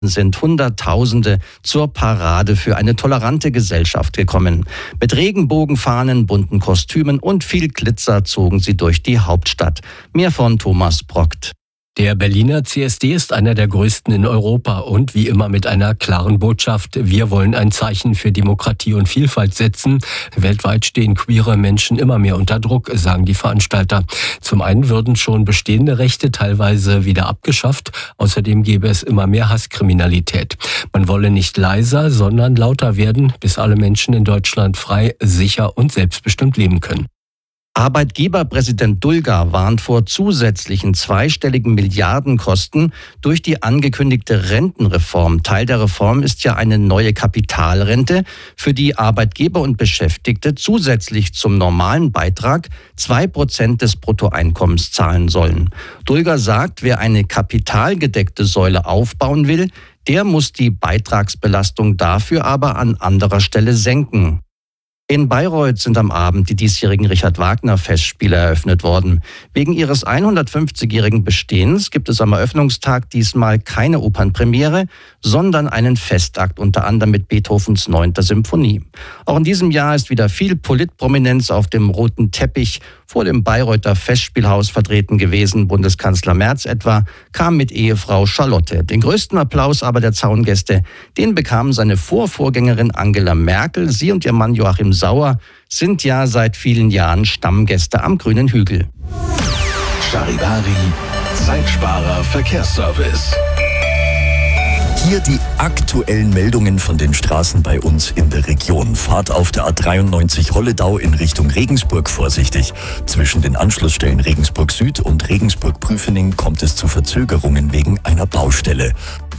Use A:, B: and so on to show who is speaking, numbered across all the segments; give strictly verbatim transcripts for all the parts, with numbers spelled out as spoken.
A: sind Hunderttausende zur Parade für eine tolerante Gesellschaft gekommen. Mit Regenbogenfahnen, bunten Kostümen und viel Glitzer zogen sie durch die Hauptstadt. Mehr von Thomas Brockt.
B: Der Berliner C S D ist einer der größten in Europa und wie immer mit einer klaren Botschaft: Wir wollen ein Zeichen für Demokratie und Vielfalt setzen. Weltweit stehen queere Menschen immer mehr unter Druck, sagen die Veranstalter. Zum einen würden schon bestehende Rechte teilweise wieder abgeschafft. Außerdem gäbe es immer mehr Hasskriminalität. Man wolle nicht leiser, sondern lauter werden, bis alle Menschen in Deutschland frei, sicher und selbstbestimmt leben können.
A: Arbeitgeberpräsident Dulger warnt vor zusätzlichen zweistelligen Milliardenkosten durch die angekündigte Rentenreform. Teil der Reform ist ja eine neue Kapitalrente, für die Arbeitgeber und Beschäftigte zusätzlich zum normalen Beitrag zwei Prozent des Bruttoeinkommens zahlen sollen. Dulger sagt, wer eine kapitalgedeckte Säule aufbauen will, der muss die Beitragsbelastung dafür aber an anderer Stelle senken. In Bayreuth sind am Abend die diesjährigen Richard-Wagner-Festspiele eröffnet worden. Wegen ihres hundertfünfzigjährigen Bestehens gibt es am Eröffnungstag diesmal keine Opernpremiere, sondern einen Festakt, unter anderem mit Beethovens neunter Symphonie. Auch in diesem Jahr ist wieder viel Politprominenz auf dem roten Teppich vor dem Bayreuther Festspielhaus vertreten gewesen. Bundeskanzler Merz etwa kam mit Ehefrau Charlotte. Den größten Applaus aber der Zaungäste, den bekam seine Vorvorgängerin Angela Merkel. Sie und ihr Mann Joachim Sauer sind ja seit vielen Jahren Stammgäste am Grünen Hügel.
C: Charivari, Zeitsparer Verkehrsservice.
D: Hier die aktuellen Meldungen von den Straßen bei uns in der Region. Fahrt auf der A dreiundneunzig Holledau in Richtung Regensburg vorsichtig. Zwischen den Anschlussstellen Regensburg Süd und Regensburg Prüfening kommt es zu Verzögerungen wegen einer Baustelle.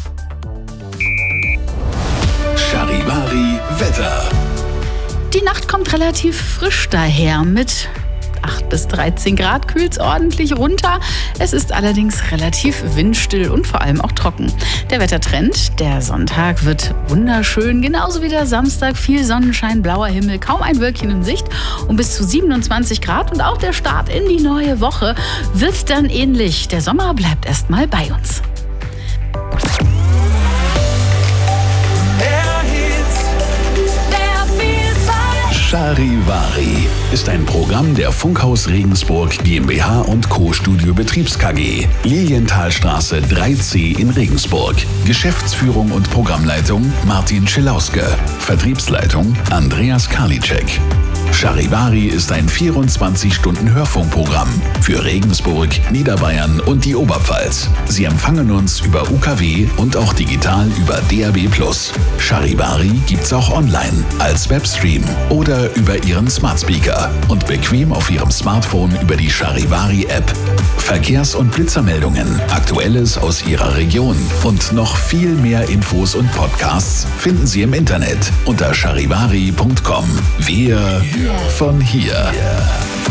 C: Charivari Wetter.
E: Die Nacht kommt relativ frisch daher mit acht bis dreizehn Grad, kühlt's ordentlich runter. Es ist allerdings relativ windstill und vor allem auch trocken. Der Wettertrend, der Sonntag wird wunderschön, genauso wie der Samstag. Viel Sonnenschein, blauer Himmel, kaum ein Wölkchen in Sicht und bis zu siebenundzwanzig Grad. Und auch der Start in die neue Woche wird dann ähnlich. Der Sommer bleibt erstmal bei uns.
C: Charivari ist ein Programm der Funkhaus Regensburg GmbH und Co. Studio Betriebs K G. Lilienthalstraße drei C in Regensburg. Geschäftsführung und Programmleitung Martin Schelauske. Vertriebsleitung Andreas Karliczek. Charivari ist ein vierundzwanzig-Stunden-Hörfunkprogramm für Regensburg, Niederbayern und die Oberpfalz. Sie empfangen uns über U K W und auch digital über D A B plus. Charivari gibt's auch online als Webstream oder über Ihren Smart Speaker und bequem auf Ihrem Smartphone über die Charivari-App. Verkehrs- und Blitzermeldungen, Aktuelles aus Ihrer Region und noch viel mehr Infos und Podcasts finden Sie im Internet unter charivari punkt com. Wir von hier.